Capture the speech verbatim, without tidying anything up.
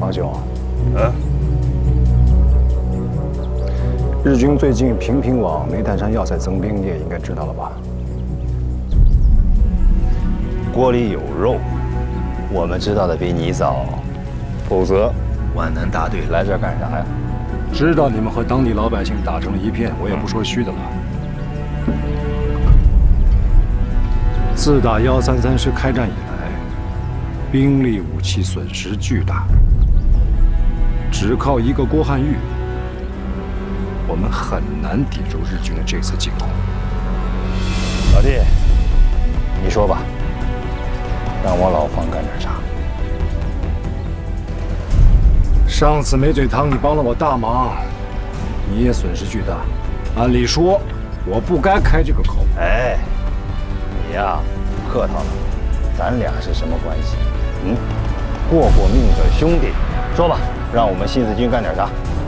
堂兄， 嗯， 日军最近频频往煤炭山要塞增兵，你也应该知道了吧？ 锅里有肉，我们知道的比你早。否则，皖南大队来这儿干啥呀？ 知道你们和当地老百姓打成了一片，我也不说虚的了。自打幺三三师开战以来，兵力武器损失巨大，只靠一个郭汉玉，我们很难抵住日军的这次进攻。 老弟，你说吧，让我老方干点啥？ 上次煤嘴汤你帮了我大忙，你也损失巨大。按理说，我不该开这个口。 哎，你呀，客套了，咱俩是什么关系？嗯，过过命的兄弟。说吧，让我们新四军干点啥？